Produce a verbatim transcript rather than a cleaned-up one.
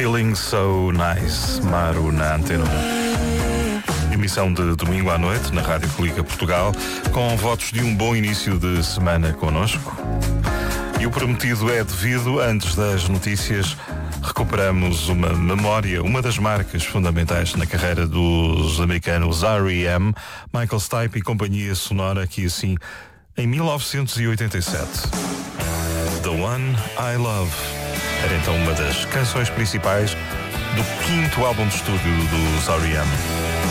Feeling So Nice, Maru na Antena um. Emissão de domingo à noite na Rádio Colica Portugal, com votos de um bom início de semana connosco. E o prometido é devido. Antes das notícias, recuperamos uma memória, uma das marcas fundamentais na carreira dos americanos R E M, Michael Stipe e companhia sonora, que assim, em mil novecentos e oitenta e sete. The One I Love era então uma das canções principais do quinto álbum de estúdio dos R E M.